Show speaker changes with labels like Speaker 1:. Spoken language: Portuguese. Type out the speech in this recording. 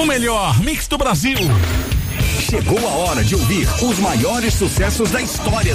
Speaker 1: O melhor mix do Brasil.
Speaker 2: Chegou a hora de ouvir os maiores sucessos da história